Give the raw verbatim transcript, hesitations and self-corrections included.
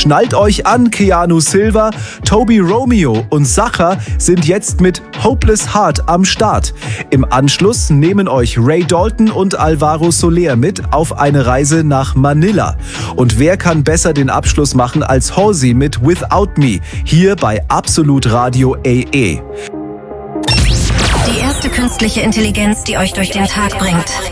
Schnallt euch an, Keanu Silva, Toby Romeo und Sacha sind jetzt mit Hopeless Heart am Start. Im Anschluss nehmen euch Ray Dalton und Alvaro Soler mit auf eine Reise nach Manila. Und wer kann besser den Abschluss machen als Halsey mit Without Me, hier bei Absolut Radio A E. Die erste künstliche Intelligenz, die euch durch den Tag bringt.